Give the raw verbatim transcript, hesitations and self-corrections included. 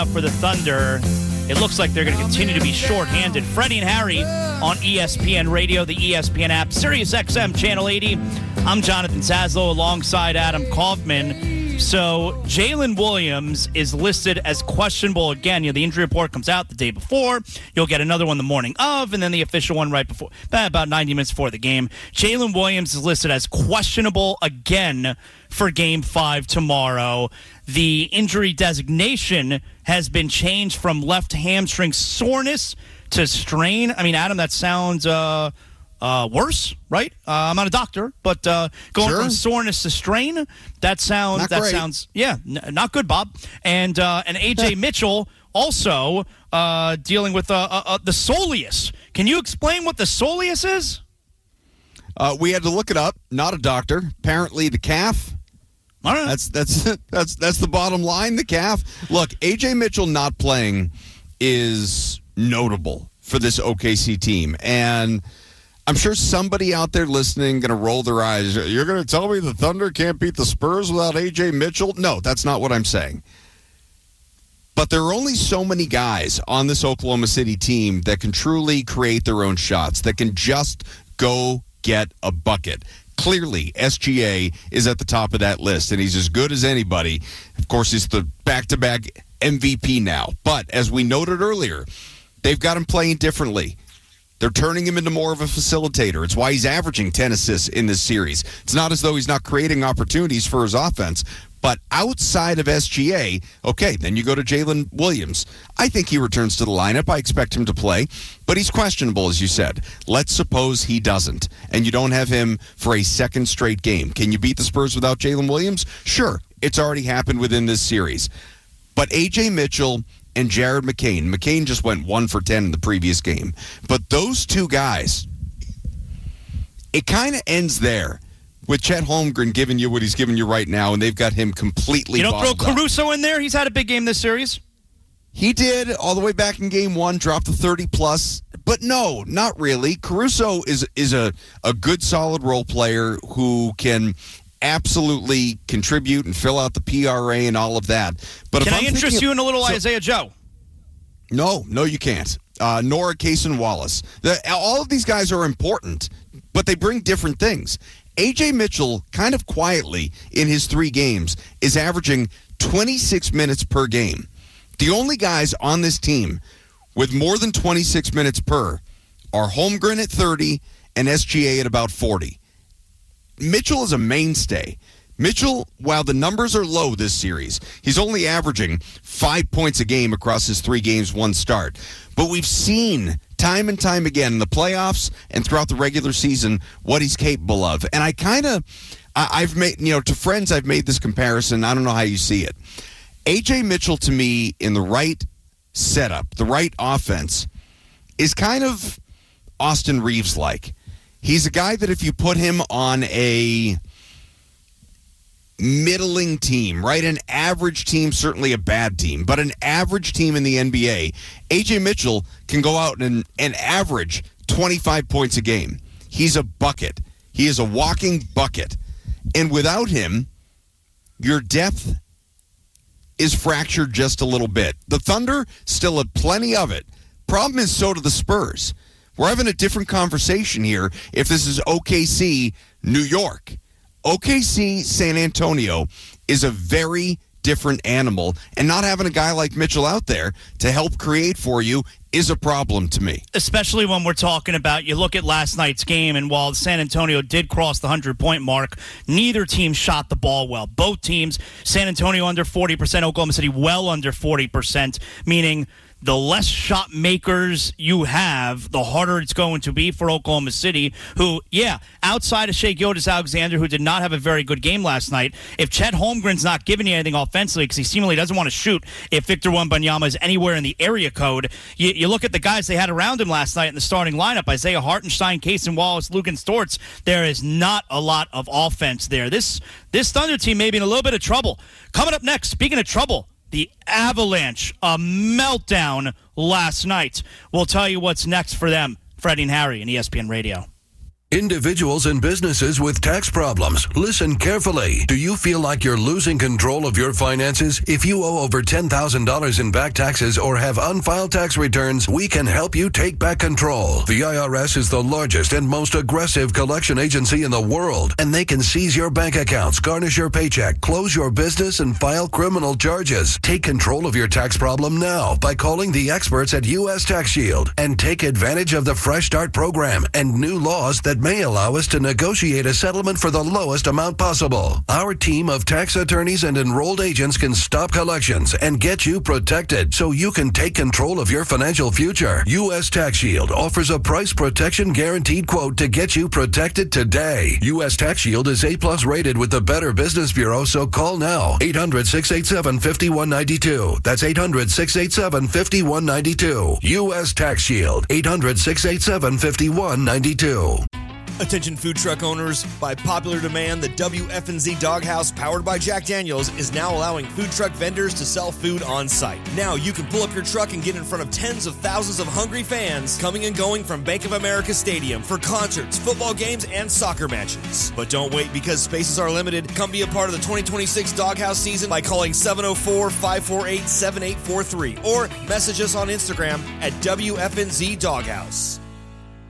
For the Thunder, it looks like they're going to continue to be shorthanded. Freddie and Harry on E S P N Radio, the E S P N app, Sirius X M Channel eighty. I'm Jonathan Sazlow alongside Adam Kaufman. So Jalen Williams is listed as questionable again. You know, the injury report comes out the day before. You'll get another one the morning of, and then the official one right before, about ninety minutes before the game. Jalen Williams is listed as questionable again for Game five tomorrow. The injury designation has been changed from left hamstring soreness to strain. I mean, Adam, that sounds uh, uh, worse, right? Uh, I'm not a doctor, but uh, going sure. from soreness to strain, that sounds not that great. sounds yeah, n- not good, Bob. And uh, and A J Mitchell also uh, dealing with uh, uh, uh, the soleus. Can you explain what the soleus is? Uh, we had to look it up. Not a doctor. Apparently, the calf. All right. That's that's that's that's the bottom line. The calf. Look, A J Mitchell not playing is notable for this O K C team, and I'm sure somebody out there listening going to roll their eyes. You're going to tell me the Thunder can't beat the Spurs without A J Mitchell? No, that's not what I'm saying. But there are only so many guys on this Oklahoma City team that can truly create their own shots, that can just go get a bucket. Clearly, S G A is at the top of that list, and he's as good as anybody. Of course, he's the back-to-back M V P now. But as we noted earlier, they've got him playing differently. They're turning him into more of a facilitator. It's why he's averaging ten assists in this series. It's not as though he's not creating opportunities for his offense. But outside of S G A, okay, then you go to Jalen Williams. I think he returns to the lineup. I expect him to play, but he's questionable, as you said. Let's suppose he doesn't, and you don't have him for a second straight game. Can you beat the Spurs without Jalen Williams? Sure, it's already happened within this series. But A J Mitchell and Jared McCain, McCain just went one for ten in the previous game. But those two guys, it kind of ends there. With Chet Holmgren giving you what he's giving you right now, and they've got him completely You don't throw bottled up. Caruso in there? He's had a big game this series. He did all the way back in game one, dropped the thirty plus. But no, not really. Caruso is is a, a good, solid role player who can absolutely contribute and fill out the P R A and all of that. But Can if I I'm interest thinking you of, in a little so, Isaiah Joe? No, no, you can't. Uh, nor Cason Wallace. The, all of these guys are important, but they bring different things. A J Mitchell, kind of quietly in his three games, is averaging twenty-six minutes per game. The only guys on this team with more than twenty-six minutes per are Holmgren at thirty and S G A at about forty. Mitchell is a mainstay. Mitchell, while the numbers are low this series, he's only averaging five points a game across his three games, one start. But we've seen time and time again in the playoffs and throughout the regular season what he's capable of. And I kind of, I've made, you know, to friends, I've made this comparison. I don't know how you see it. A J Mitchell, to me, in the right setup, the right offense, is kind of Austin Reeves-like. He's a guy that if you put him on a middling team, right? An average team, certainly a bad team, but an average team in the N B A, A J Mitchell can go out and, and average twenty-five points a game. He's a bucket. He is a walking bucket. And without him, your depth is fractured just a little bit. The Thunder still have plenty of it. Problem is, so do the Spurs. We're having a different conversation here if this is O K C, New York. O K C, San Antonio is a very different animal, and not having a guy like Mitchell out there to help create for you is a problem to me. Especially when we're talking about, you look at last night's game, and while San Antonio did cross the hundred-point mark, neither team shot the ball well. Both teams, San Antonio under forty percent, Oklahoma City well under forty percent, meaning the less shot makers you have, the harder it's going to be for Oklahoma City, who, yeah, outside of Shai Gilgeous-Alexander, who did not have a very good game last night, if Chet Holmgren's not giving you anything offensively because he seemingly doesn't want to shoot, if Victor Wembanyama is anywhere in the area code, you, you look at the guys they had around him last night in the starting lineup, Isaiah Hartenstein, Cason Wallace, Lugan Stortz, there is not a lot of offense there. This, this Thunder team may be in a little bit of trouble. Coming up next, speaking of trouble, the Avalanche, a meltdown last night. We'll tell you what's next for them. Freddie and Harry on E S P N Radio. Individuals and businesses with tax problems, listen carefully. Do you feel like you're losing control of your finances? If you owe over ten thousand dollars in back taxes or have unfiled tax returns, we can help you take back control. The I R S is the largest and most aggressive collection agency in the world, and they can seize your bank accounts, garnish your paycheck, close your business, and file criminal charges. Take control of your tax problem now by calling the experts at U S Tax Shield and take advantage of the Fresh Start program and new laws that may allow us to negotiate a settlement for the lowest amount possible. Our team of tax attorneys and enrolled agents can stop collections and get you protected so you can take control of your financial future. U S Tax Shield offers a price protection guaranteed quote to get you protected today. U S Tax Shield is A plus rated with the Better Business Bureau, so call now. eight hundred, six eight seven, five one nine two. That's eight hundred, six eight seven, five one nine two. U S Tax Shield. eight hundred, six eight seven, five one nine two. Attention food truck owners, by popular demand, the W F N Z Doghouse, powered by Jack Daniels, is now allowing food truck vendors to sell food on site. Now you can pull up your truck and get in front of tens of thousands of hungry fans coming and going from Bank of America Stadium for concerts, football games, and soccer matches. But don't wait, because spaces are limited. Come be a part of the twenty twenty-six Doghouse season by calling seven oh four, five four eight, seven eight four three or message us on Instagram at W F N Z Doghouse.